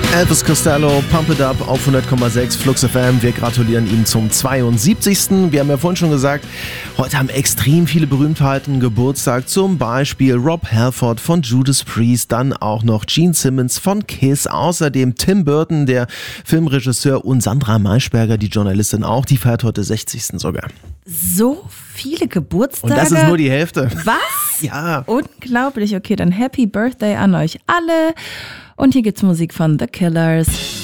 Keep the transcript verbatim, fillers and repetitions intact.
Elvis Costello, Pump It Up auf hundert Komma sechs Flux F M. Wir gratulieren ihm zum zweiundsiebzigsten Wir haben ja vorhin schon gesagt, heute haben extrem viele Berühmtheiten Geburtstag. Zum Beispiel Rob Halford von Judas Priest, dann auch noch Gene Simmons von Kiss. Außerdem Tim Burton, der Filmregisseur, und Sandra Maischberger, die Journalistin auch. Die feiert heute sechzigsten sogar. So viele Geburtstage. Und das ist nur die Hälfte. Was? Ja. Unglaublich. Okay, dann Happy Birthday an euch alle. Und hier gibt's Musik von The Killers.